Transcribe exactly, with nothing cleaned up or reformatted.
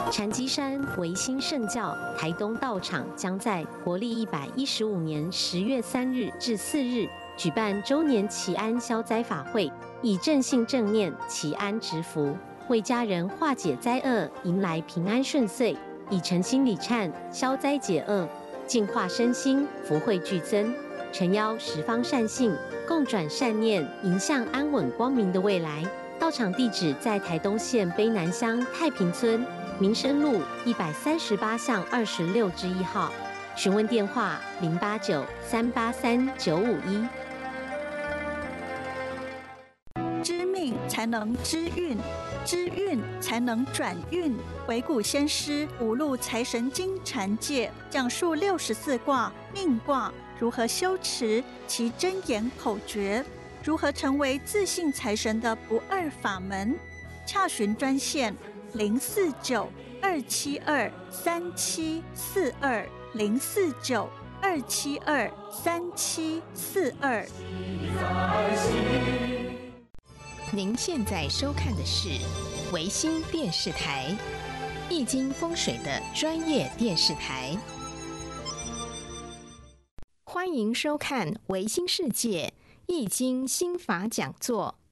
禅机山维新圣教台东道场将在国历一百一十五年十月三日至四日举办周年祈安消灾法会，以正信正念祈安植福，为家人化解灾厄，迎来平安顺遂，以诚心礼忏消灾解厄，净化身心，福慧俱增。诚邀十方善信共转善念，迎向安稳光明的未来。道场地址在台东县卑南乡太平村民生路一百三十八巷二十六之一号，询问电话零八九三八三九五一。 知命才能知运，知运才能转运。惟古先师五路财神经禅界讲述六十四卦命卦如何修持其真言口诀，如何成为自信财神的不二法门。洽询专线零四九二七二三七四二零四九二七二三七四二。 您现在收看的是维新电视台，易经风水的专业电视台。欢迎收看维新世界易经心法讲座。